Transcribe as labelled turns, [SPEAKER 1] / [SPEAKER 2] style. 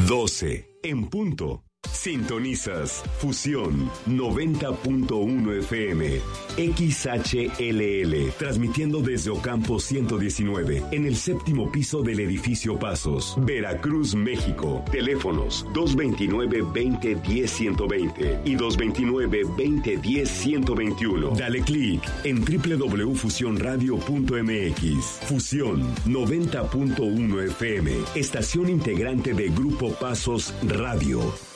[SPEAKER 1] 12 en punto. Sintonizas Fusión 90.1 FM XHLL, transmitiendo desde Ocampo 119 en el séptimo piso del edificio Pasos, Veracruz, México. Teléfonos 229-2010-120 y 229-2010-121. Dale clic en www.fusionradio.mx. Fusión 90.1 FM, estación integrante de Grupo Pasos Radio.